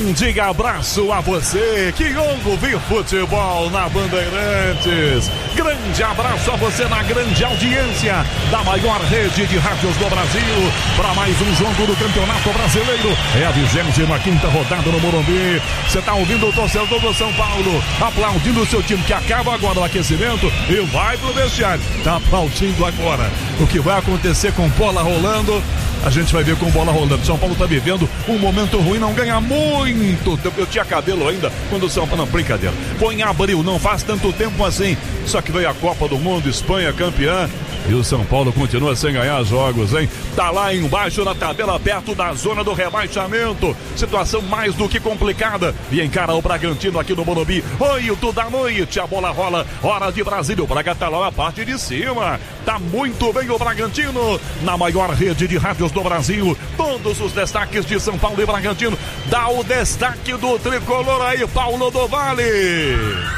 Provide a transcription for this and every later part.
Grande abraço a você que ouve futebol na Bandeirantes. Grande abraço a você na grande audiência da maior rede de rádios do Brasil. Para mais um jogo do Campeonato Brasileiro. É a 25ª rodada no Morumbi. Você está ouvindo o torcedor do São Paulo aplaudindo o seu time, que acaba agora o aquecimento e vai pro vestiário. Está aplaudindo agora. O que vai acontecer com bola rolando, a gente vai ver com bola rolando. São Paulo está vivendo um momento ruim, não ganha muito tempo. Eu tinha cabelo ainda quando o São Paulo... Não, brincadeira. Foi em abril, não faz tanto tempo assim. Só que veio a Copa do Mundo, Espanha campeã. E o São Paulo continua sem ganhar jogos, hein? Tá lá embaixo na tabela, perto da zona do rebaixamento. Situação mais do que complicada. E encara o Bragantino aqui no Morumbi. 8 da noite, a bola rola. Hora de Brasília. O Braga tá lá na parte de cima. Tá muito bem o Bragantino. Na maior rede de rádios do Brasil. Todos os destaques de São Paulo e Bragantino. Dá o destaque do tricolor aí, Paulo do Vale.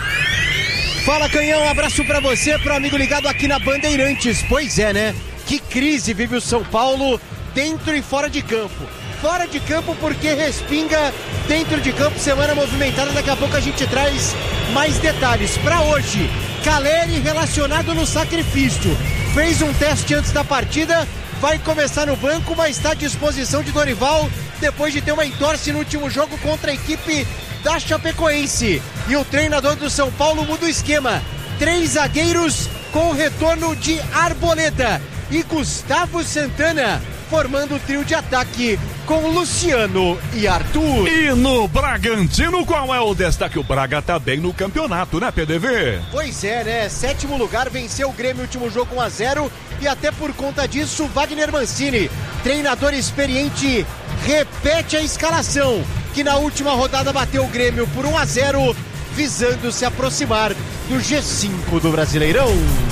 Fala, Canhão, um abraço pra você, pro amigo ligado aqui na Bandeirantes. Pois é, né? Que crise vive o São Paulo dentro e fora de campo. Fora de campo porque respinga, dentro de campo, semana movimentada. Daqui a pouco a gente traz mais detalhes. Pra hoje, Caleri relacionado no sacrifício. Fez um teste antes da partida, vai começar no banco, mas está à disposição de Dorival depois de ter uma entorse no último jogo contra a equipe da Chapecoense. E o treinador do São Paulo muda o esquema. 3 zagueiros com o retorno de Arboleda e Gustavo Santana, formando o trio de ataque com Luciano e Arthur. E no Bragantino, qual é o destaque? O Braga tá bem no campeonato, né, PDV? Pois é, né? 7º lugar, venceu o Grêmio, último jogo 1-0. E até por conta disso, Wagner Mancini, treinador experiente, repete a escalação, que na última rodada bateu o Grêmio por 1-0, visando se aproximar do G5 do Brasileirão.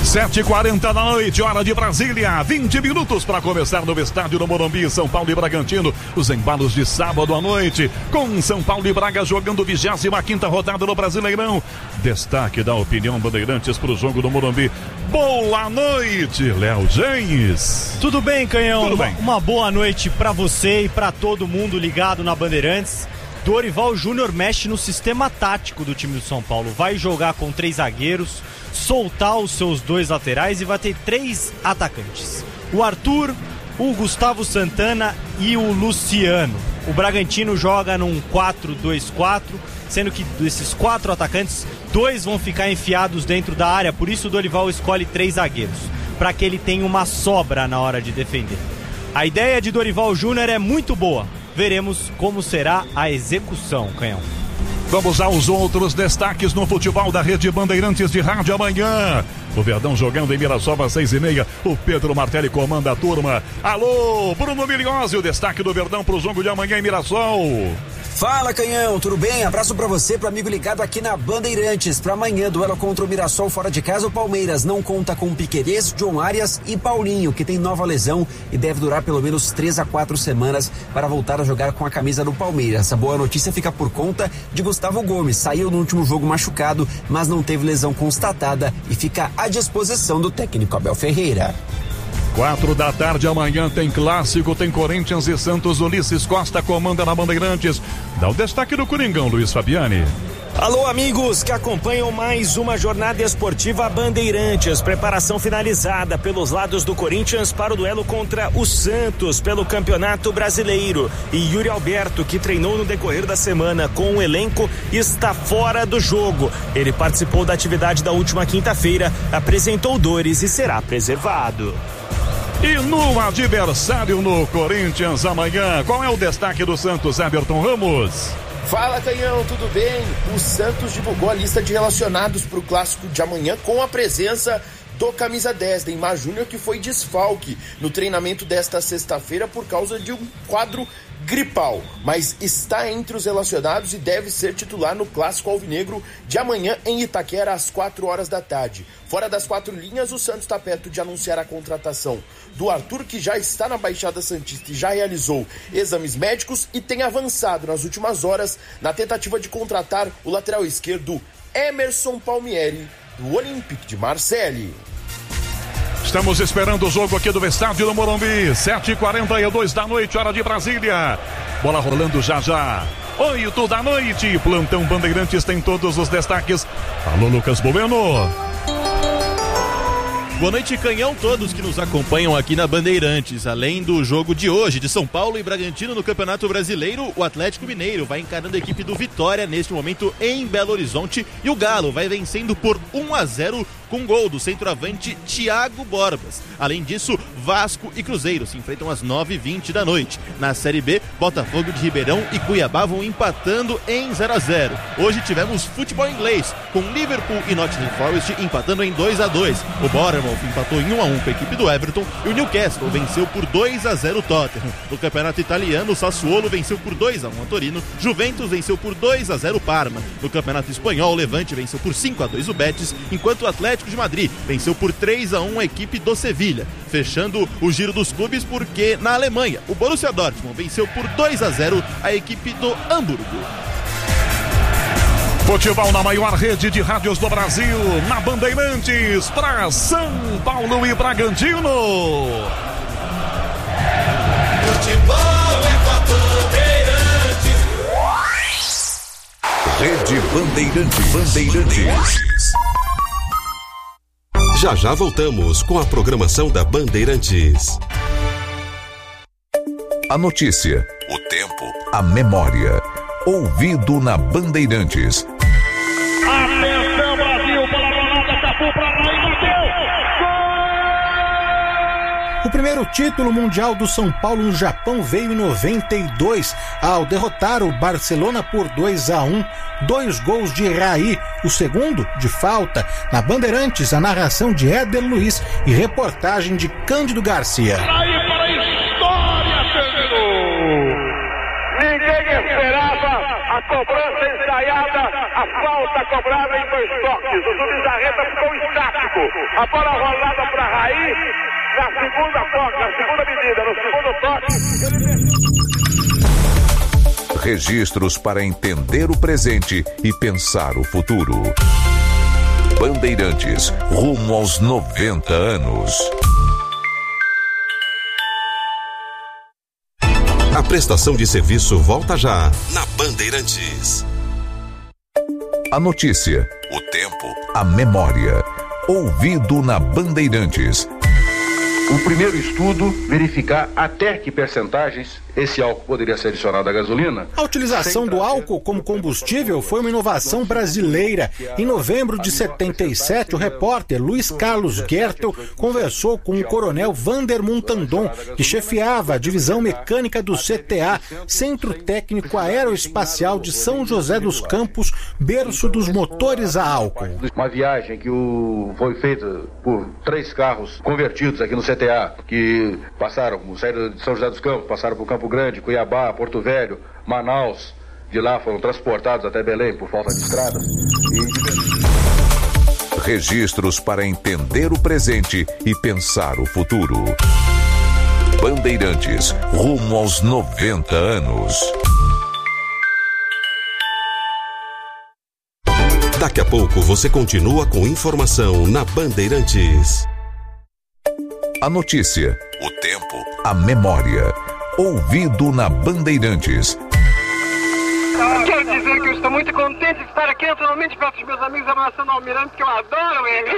7h40 da noite, hora de Brasília. 20 minutos para começar no estádio do Morumbi, São Paulo e Bragantino. Os embalos de sábado à noite, com São Paulo e Braga jogando 25ª rodada no Brasileirão. Destaque da opinião Bandeirantes para o jogo do Morumbi. Boa noite, Léo James. Tudo bem, Canhão? Tudo bem. Uma boa noite para você e para todo mundo ligado na Bandeirantes. Dorival Júnior mexe no sistema tático do time do São Paulo. Vai jogar com 3 zagueiros, soltar os seus 2 laterais e vai ter 3 atacantes. O Arthur, o Gustavo Santana e o Luciano. O Bragantino joga num 4-2-4, sendo que desses 4 atacantes, 2 vão ficar enfiados dentro da área. Por isso o Dorival escolhe 3 zagueiros, para que ele tenha uma sobra na hora de defender. A ideia de Dorival Júnior é muito boa. Veremos como será a execução, Canhão. Vamos aos outros destaques no futebol da Rede Bandeirantes de Rádio amanhã. O Verdão jogando em Mirassol às 6h30. O Pedro Martelli comanda a turma. Alô, Bruno Miliose, o destaque do Verdão para o jogo de amanhã em Mirassol. Fala, Canhão, tudo bem? Abraço pra você, pro amigo ligado aqui na Bandeirantes. Pra amanhã, duelo contra o Mirassol fora de casa. O Palmeiras não conta com Piquerez, John Arias e Paulinho, que tem nova lesão e deve durar pelo menos 3 a 4 semanas para voltar a jogar com a camisa do Palmeiras. Essa boa notícia fica por conta de Gustavo Gomes. Saiu no último jogo machucado, mas não teve lesão constatada e fica à disposição do técnico Abel Ferreira. 4 da tarde amanhã tem clássico, tem Corinthians e Santos. Ulisses Costa comanda na Bandeirantes. Dá o destaque do Coringão, Luiz Fabiani. Alô, amigos que acompanham mais uma jornada esportiva Bandeirantes. Preparação finalizada pelos lados do Corinthians para o duelo contra o Santos pelo Campeonato Brasileiro. E Yuri Alberto, que treinou no decorrer da semana com o elenco, está fora do jogo. Ele participou da atividade da última quinta-feira, apresentou dores e será preservado. E no adversário no Corinthians amanhã, qual é o destaque do Santos, Everton Ramos? Fala, Canhão, tudo bem? O Santos divulgou a lista de relacionados para o clássico de amanhã com a presença do camisa 10, Neymar Júnior, que foi desfalque no treinamento desta sexta-feira por causa de um quadro gripal, mas está entre os relacionados e deve ser titular no clássico alvinegro de amanhã em Itaquera às 4 horas da tarde. Fora das 4 linhas, o Santos está perto de anunciar a contratação do Arthur, que já está na Baixada Santista e já realizou exames médicos e tem avançado nas últimas horas na tentativa de contratar o lateral esquerdo Emerson Palmieri, do Olympique de Marseille. Estamos esperando o jogo aqui do estádio do Morumbi. 7h42 da noite, hora de Brasília. Bola rolando já já. 8 da noite. Plantão Bandeirantes tem todos os destaques. Alô, Lucas Bueno. Boa noite, Canhão, todos que nos acompanham aqui na Bandeirantes. Além do jogo de hoje, de São Paulo e Bragantino no Campeonato Brasileiro, o Atlético Mineiro vai encarando a equipe do Vitória neste momento em Belo Horizonte e o Galo vai vencendo por 1-0 com gol do centroavante Thiago Borbas. Além disso, Vasco e Cruzeiro se enfrentam às 9h20 da noite. Na Série B, Botafogo de Ribeirão e Cuiabá vão empatando em 0-0. Hoje tivemos futebol inglês, com Liverpool e Nottingham Forest empatando em 2-2. O Bournemouth empatou em 1-1 com a equipe do Everton e o Newcastle venceu por 2-0 o Tottenham. No Campeonato Italiano, o Sassuolo venceu por 2-1 a Torino, Juventus venceu por 2-0 o Parma. No Campeonato Espanhol, o Levante venceu por 5-2 o Betis, enquanto o Atlético de Madrid venceu por 3-1 a equipe do Sevilha. Fechando o giro dos clubes, porque na Alemanha, o Borussia Dortmund venceu por 2-0 a equipe do Hamburgo. Futebol na maior rede de rádios do Brasil, na Bandeirantes, para São Paulo e Bragantino. Futebol é com a Bandeirantes. Rede Bandeirantes. Já voltamos com a programação da Bandeirantes. A notícia, o tempo, a memória. Ouvido na Bandeirantes. Atenção, Brasil, para a Ronaldo, Cafu para lá e bateu! Gol! O primeiro título mundial do São Paulo no Japão veio em 92, ao derrotar o Barcelona por 2-1, 2 gols de Raí, o segundo de falta. Na Bandeirantes, a narração de Éder Luiz e reportagem de Cândido Garcia. Raí para a história, Cândido! Ninguém esperava a cobrança ensaiada, a falta cobrada em 2 toques. O Zubizarreta ficou estático. A bola rolada para Raí, na segunda medida, no segundo toque. Registros para entender o presente e pensar o futuro. Bandeirantes, rumo aos 90 anos. A prestação de serviço volta já na Bandeirantes. A notícia, o tempo, a memória. Ouvido na Bandeirantes. O primeiro estudo verificar até que percentagens esse álcool poderia ser adicionado à gasolina. A utilização do álcool como combustível foi uma inovação brasileira. Em novembro de 77, o repórter Luiz Carlos Gertel conversou com o coronel Vander Montandon, que chefiava a divisão mecânica do CTA, Centro Técnico Aeroespacial de São José dos Campos, berço dos motores a álcool. Uma viagem que foi feita por 3 carros convertidos aqui no CTA, que saíram de São José dos Campos, passaram por Campo Grande, Cuiabá, Porto Velho, Manaus. De lá foram transportados até Belém por falta de estradas. Registros para entender o presente e pensar o futuro. Bandeirantes, rumo aos 90 anos. Daqui a pouco você continua com informação na Bandeirantes. A notícia, o tempo, a memória. Ouvido na Bandeirantes. Quero dizer que eu estou muito contente de estar aqui naturalmente perto dos meus amigos abraçando o Almirante, que eu adoro ele.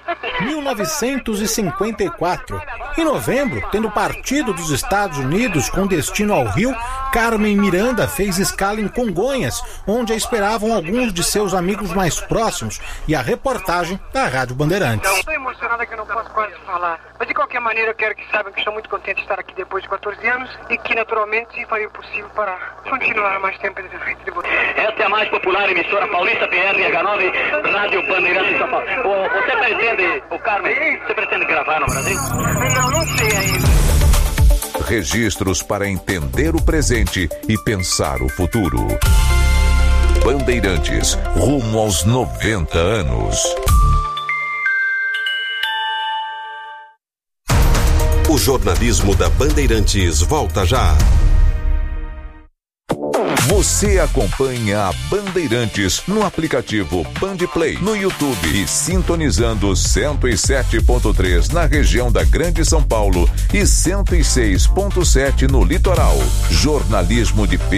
1954. Em novembro, tendo partido dos Estados Unidos com destino ao Rio, Carmen Miranda fez escala em Congonhas, onde a esperavam alguns de seus amigos mais próximos, e a reportagem da Rádio Bandeirantes. Estou emocionada que eu não posso quase falar, mas de qualquer maneira eu quero que saibam que estou muito contente de estar aqui depois de 14 anos e que naturalmente farei o possível para continuar mais tempo de frente de você. Esta é a mais popular emissora paulista, PRH9, Rádio Bandeirantes São Paulo. Você pretende, o Carmen, você pretende gravar no Brasil? Não sei ainda. Registros para entender o presente e pensar o futuro. Bandeirantes, rumo aos 90 anos. O jornalismo da Bandeirantes volta já. Você acompanha a Bandeirantes no aplicativo Bandplay, no YouTube e sintonizando 107.3 na região da Grande São Paulo e 106.7 no litoral. Jornalismo de